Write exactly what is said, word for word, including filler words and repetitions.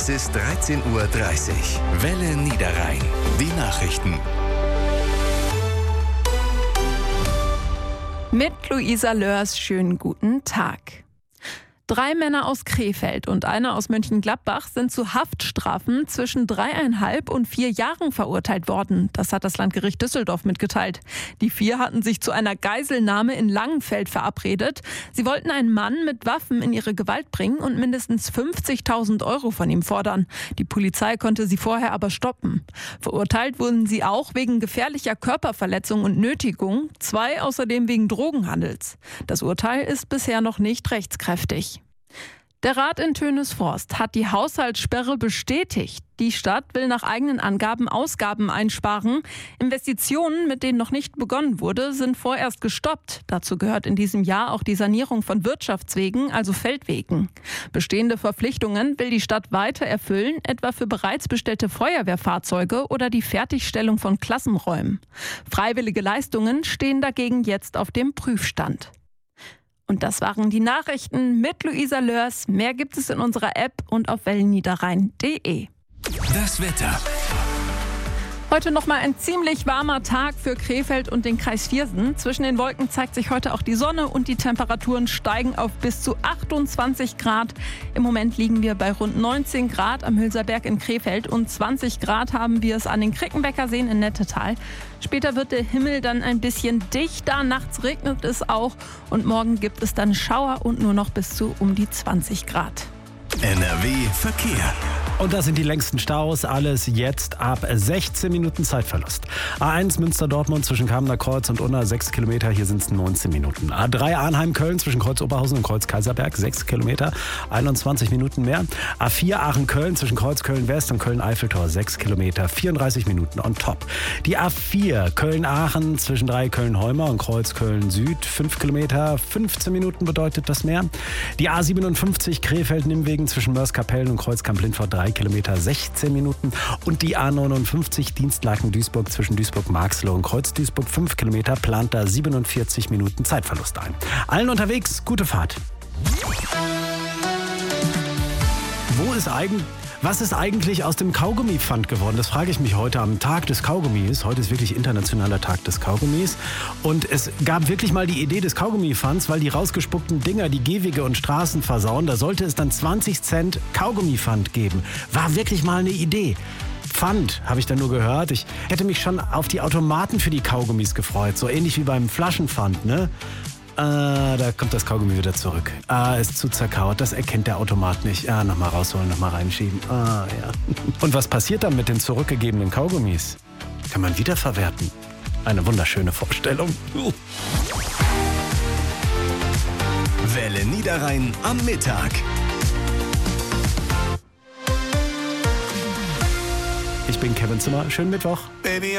Es ist dreizehn Uhr dreißig. Welle Niederrhein. Die Nachrichten. Mit Luisa Lörs, schönen guten Tag. Drei Männer aus Krefeld und einer aus Mönchengladbach sind zu Haftstrafen zwischen dreieinhalb und vier Jahren verurteilt worden. Das hat das Landgericht Düsseldorf mitgeteilt. Die vier hatten sich zu einer Geiselnahme in Langenfeld verabredet. Sie wollten einen Mann mit Waffen in ihre Gewalt bringen und mindestens fünfzigtausend Euro von ihm fordern. Die Polizei konnte sie vorher aber stoppen. Verurteilt wurden sie auch wegen gefährlicher Körperverletzung und Nötigung, zwei außerdem wegen Drogenhandels. Das Urteil ist bisher noch nicht rechtskräftig. Der Rat in Tönesforst hat die Haushaltssperre bestätigt. Die Stadt will nach eigenen Angaben Ausgaben einsparen. Investitionen, mit denen noch nicht begonnen wurde, sind vorerst gestoppt. Dazu gehört in diesem Jahr auch die Sanierung von Wirtschaftswegen, also Feldwegen. Bestehende Verpflichtungen will die Stadt weiter erfüllen, etwa für bereits bestellte Feuerwehrfahrzeuge oder die Fertigstellung von Klassenräumen. Freiwillige Leistungen stehen dagegen jetzt auf dem Prüfstand. Und das waren die Nachrichten mit Luisa Lörs. Mehr gibt es in unserer App und auf wellenniederrhein punkt de. Das Wetter. Heute noch mal ein ziemlich warmer Tag für Krefeld und den Kreis Viersen. Zwischen den Wolken zeigt sich heute auch die Sonne und die Temperaturen steigen auf bis zu achtundzwanzig Grad. Im Moment liegen wir bei rund neunzehn Grad am Hülserberg in Krefeld und zwanzig Grad haben wir es an den Krickenbecker Seen in Nettetal. Später wird der Himmel dann ein bisschen dichter, nachts regnet es auch und morgen gibt es dann Schauer und nur noch bis zu um die zwanzig Grad. N R W Verkehr. Und das sind die längsten Staus. Alles jetzt ab sechzehn Minuten Zeitverlust. A eins Münster-Dortmund zwischen Kamener Kreuz und Unna sechs Kilometer. Hier sind es neunzehn Minuten. A drei Arnheim-Köln zwischen Kreuz-Oberhausen und Kreuz-Kaiserberg sechs Kilometer. einundzwanzig Minuten mehr. A vier Aachen-Köln zwischen Kreuz-Köln-West und Köln-Eiffeltor sechs Kilometer. vierunddreißig Minuten on top. Die A vier Köln-Aachen zwischen drei Köln-Heumer und Kreuz-Köln-Süd fünf Kilometer. fünfzehn Minuten bedeutet das mehr. Die A siebenundfünfzig Krefeld-Nimmwegen zwischen Mörs-Kapellen und Kreuz-Kamp-Lindfort drei Kilometer, sechzehn Minuten. Und die A neunundfünfzig Dienstlaken-Duisburg zwischen Duisburg-Marxloh und Kreuz-Duisburg fünf Kilometer plant da siebenundvierzig Minuten Zeitverlust ein. Allen unterwegs, gute Fahrt. Wo ist eigentlich... Was ist eigentlich aus dem Kaugummi-Pfand geworden? Das frage ich mich heute am Tag des Kaugummis. Heute ist wirklich internationaler Tag des Kaugummis. Und es gab wirklich mal die Idee des Kaugummi-Pfands, weil die rausgespuckten Dinger die Gehwege und Straßen versauen. Da sollte es dann zwanzig Cent Kaugummi-Pfand geben. War wirklich mal eine Idee. Pfand, habe ich da nur gehört. Ich hätte mich schon auf die Automaten für die Kaugummis gefreut. So ähnlich wie beim Flaschenpfand, ne? Ah, da kommt das Kaugummi wieder zurück. Ah, ist zu zerkaut. Das erkennt der Automat nicht. Ah, nochmal rausholen, nochmal reinschieben. Ah, ja. Und was passiert dann mit den zurückgegebenen Kaugummis? Kann man wiederverwerten. Eine wunderschöne Vorstellung. Uh. Welle Niederrhein am Mittag. Ich bin Kevin Zimmer. Schönen Mittwoch. Baby,